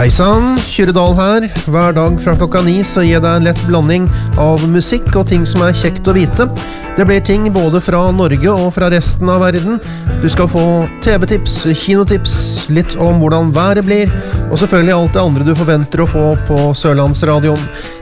Hei sann, Kyrre Dahl her. Hver dag fra klokka 9 så gir jeg deg en lett blanding av musikk og ting som er kjekt å vite. Det blir ting både fra Norge og fra resten av verden. Du skal få TV-tips, kinotips, litt om hvordan været blir, og selvfølgelig alt det andre du forventer å få på Sørlandsradioen.